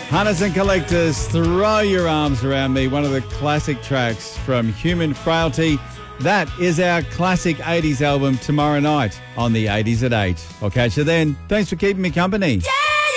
Hunters and collectors, throw your arms around me. One of the classic tracks from Human Frailty. That is our classic 80s album tomorrow night on the 80s at 8. I'll catch you then. Thanks for keeping me company. Yeah!